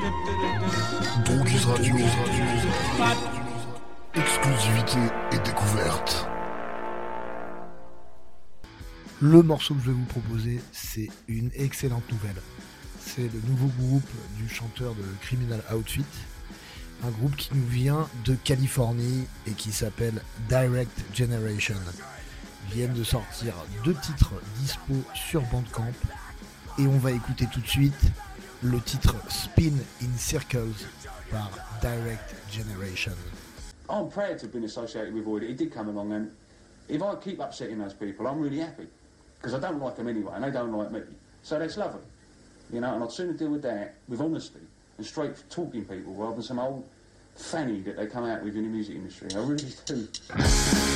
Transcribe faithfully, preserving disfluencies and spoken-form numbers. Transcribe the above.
Droguise Radio, exclusivité et découverte. Le morceau que je vais vous proposer, c'est une excellente nouvelle. C'est le nouveau groupe du chanteur de Criminal Outfit, un groupe qui nous vient de Californie et qui s'appelle Direct Generation. Ils viennent de sortir deux titres dispo sur Bandcamp et on va écouter tout de suite le titre Spin in Circles par Direct Generation. I'm proud to have been associated with Void. He did come along, and if I keep upsetting those people, I'm really happy, because I don't like them anyway, and they don't like me. So that's lovely, you know, and I'd sooner deal with that with honesty and straight talking people rather than some old fanny that they come out with in the music industry. I really do.